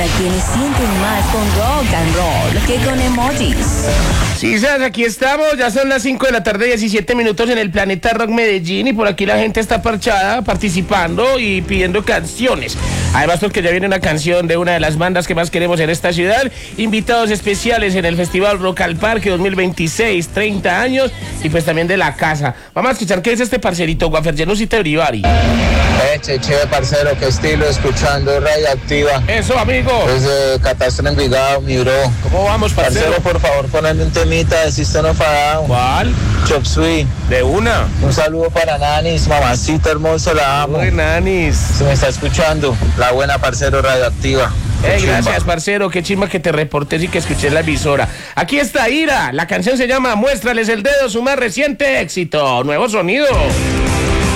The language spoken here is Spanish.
para quienes sienten más con rock and roll que con emojis. Sí, Sas, aquí estamos, ya son las 5 de la tarde, 17 minutos en el Planeta Rock Medellín, y por aquí la gente está parchada, participando y pidiendo canciones. Además, porque ya viene una canción de una de las bandas que más queremos en esta ciudad, invitados especiales en el Festival Rock al Parque 2026, 30 años, y pues también de la casa. Vamos a escuchar qué dice este parcerito, Guafer Genusita Urivari. Che, parcero, qué estilo, escuchando Radioactiva. Eso, amigo. Desde Catastro Envigado, mi bro. ¿Cómo vamos, parcero? Por favor, poneme un temita de System of a Down. ¿Cuál? Chop Suey. De una. Un saludo para Nanis, mamacita hermosa, la amo. Uy, Nanis. Se me está escuchando, la buena, parcero, Radioactiva. Gracias, parcero, qué chimba que te reportes y que escuches la emisora. Aquí está Ira, la canción se llama Muéstrales el Dedo, su más reciente éxito, nuevo sonido.